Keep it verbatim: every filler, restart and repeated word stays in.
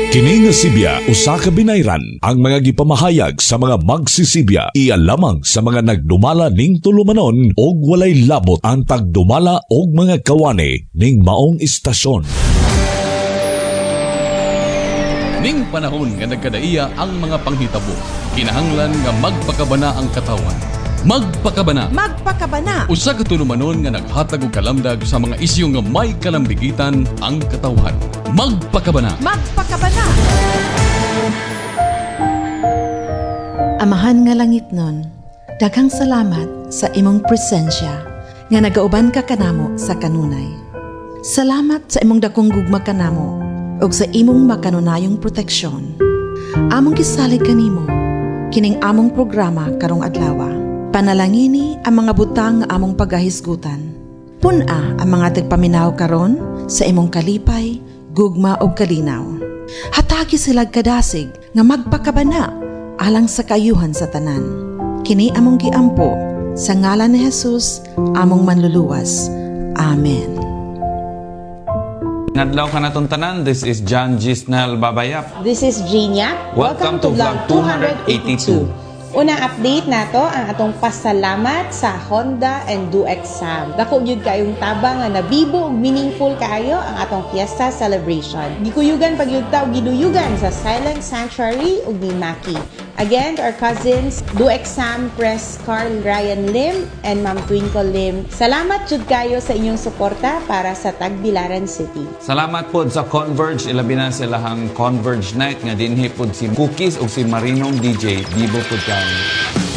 Kini nga Sibya usa ka binayran ang mga gipamahayag sa mga magsisibya iya lamang sa mga nagdumala ning tulumanon og walay labot ang pagdumala og mga kawani ning maong istasyon. Ning panahon nga nagkadaiya ang mga panghitabo, kinahanglan nga magpakabana ang katawan. Magpakabana. Magpakabana. Usa ka tulumanon nga naghatag og kalamdag sa mga isyu nga may kalambigitan ang katawhan. Magpakabana. Magpakabana. Amahan nga langit nun, daghang salamat sa imong presensya nga nagauban ka kanamo sa kanunay. Salamat sa imong dakong gugma kanamo ug sa imong makanunayong proteksyon. Among gisalig kanimo kining among programa karong adlaw. Panalangini ang mga butang nga among pagahisgutan. Puna ang mga tigpaminaw karon sa imong kalipay, gugma ug kalinaw. Hatagi sila kadasig nga magpakabana alang sa kayuhan sa tanan. Kini among giampo sa ngalan ni Jesus, among manluluwas. Amen. Ngadlaw ka natong tanan, this is John Gisnel Babayap. This is Gina. Welcome, Welcome to Vlog two eighty-two. Unang update nato ang atong pasalamat sa Honda and Do Exam. Dako gyud kayong tabang nga nabibo ug meaningful kaayo ang atong fiesta celebration. Gikuyugan pagyugta ug giduyugan sa Silent Sanctuary ug ni Maki. Again, to our cousins, Do Exam Press Carl Ryan Lim and Ma'am Twinkle Lim. Salamat jud kayo sa inyong suporta para sa Tagbilaran City. Salamat po sa Converge, ilabi na silahang Converge Night nga dinhi pod si Cookies ug si Marinong D J. Bibo pod kami.